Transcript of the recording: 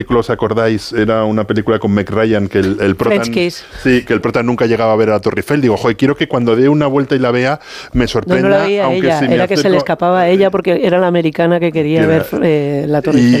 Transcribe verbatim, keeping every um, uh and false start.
¿Os acordáis? Era una película con Meg Ryan que el, el prota sí, que el prota nunca llegaba a ver a la Torre Eiffel. Digo, joder, quiero que cuando dé una vuelta y la vea me sorprenda. No, no la veía aunque ella, si era me que acerco... se le escapaba a ella porque era la americana que quería ver eh, la Torre Eiffel.